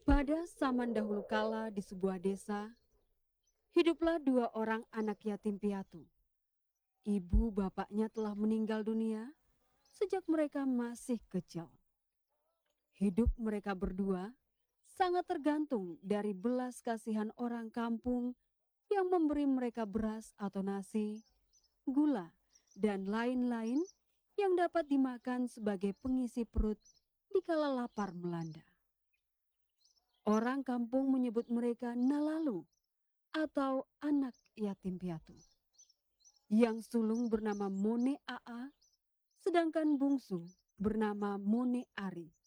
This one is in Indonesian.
Pada zaman dahulu kala di sebuah desa, hiduplah dua orang anak yatim piatu. Ibu bapaknya telah meninggal dunia sejak mereka masih kecil. Hidup mereka berdua sangat tergantung dari belas kasihan orang kampung yang memberi mereka beras atau nasi, gula, dan lain-lain yang dapat dimakan sebagai pengisi perut dikala lapar melanda. Orang kampung menyebut mereka nalalu atau anak yatim piatu. Yang sulung bernama Mone Aa, sedangkan bungsu bernama Mone Ari.